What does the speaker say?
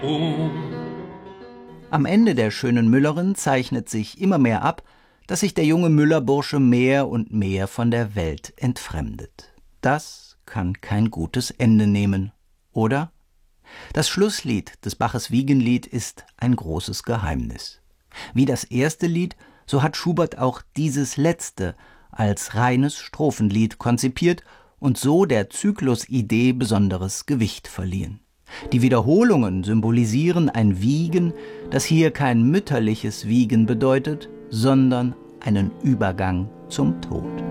Am Ende der schönen Müllerin zeichnet sich immer mehr ab, dass sich der junge Müllerbursche mehr und mehr von der Welt entfremdet. Das kann kein gutes Ende nehmen, oder? Das Schlusslied des Baches Wiegenlied ist ein großes Geheimnis. Wie das erste Lied, so hat Schubert auch dieses letzte als reines Strophenlied konzipiert und so der Zyklusidee besonderes Gewicht verliehen. Die Wiederholungen symbolisieren ein Wiegen, das hier kein mütterliches Wiegen bedeutet, sondern einen Übergang zum Tod.